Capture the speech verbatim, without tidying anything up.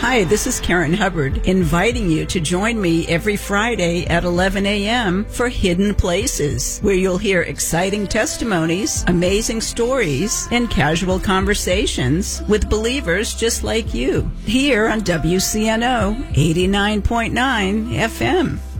Hi, this is Karen Hubbard, inviting you to join me every Friday at eleven a.m. for Hidden Places, where you'll hear exciting testimonies, amazing stories, and casual conversations with believers just like you, here on W C N O eighty-nine point nine F M.